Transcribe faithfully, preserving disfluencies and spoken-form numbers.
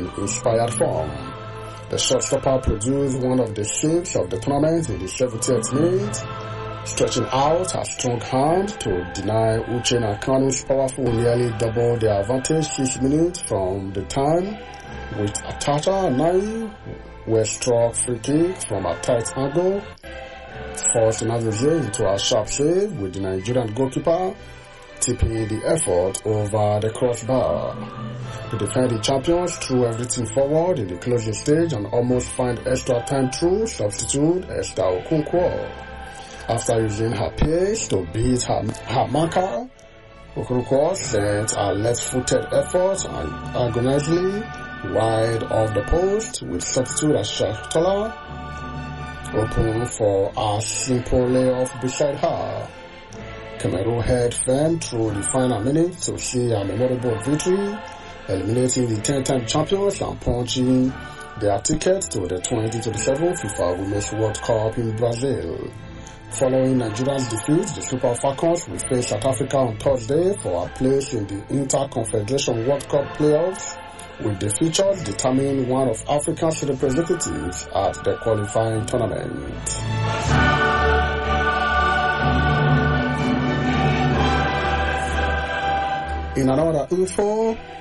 inspired form. The shotstopper produced one of the saves of the tournament in the seventieth minute, stretching out her strong hand to deny Uchenna Kanu's powerful nearly double the advantage six minutes from the time, with Atacha Nai were struck free kick from a tight angle, forced Nadozie into a sharp save with the Nigerian goalkeeper tipping the effort over the crossbar. The defending champions threw everything forward in the closing stage and almost find extra time through substitute Esther Okonkwo. After using her pace to beat her, her marker, Okonkwo sent a left-footed effort and agonizingly wide off the post with substitute Ashatola open for a simple layoff beside her. Cameroon held firm through the final minutes to see a memorable victory, eliminating the ten-time champions and punching their ticket to the twenty twenty-seven FIFA Women's World Cup in Brazil. Following Nigeria's defeat, the Super Falcons will face South Africa on Thursday for a place in the Inter-Confederation World Cup playoffs, with the features determining one of Africa's representatives at the qualifying tournament. In another info,